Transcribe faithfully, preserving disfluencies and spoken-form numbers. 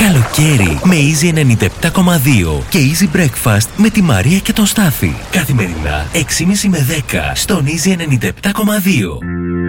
Καλοκαίρι με Easy ενενήντα επτά κόμμα δύο και Easy Breakfast με τη Μαρία και τον Στάθη. Καθημερινά έξι και μισή με δέκα στον Easy ενενήντα επτά κόμμα δύο.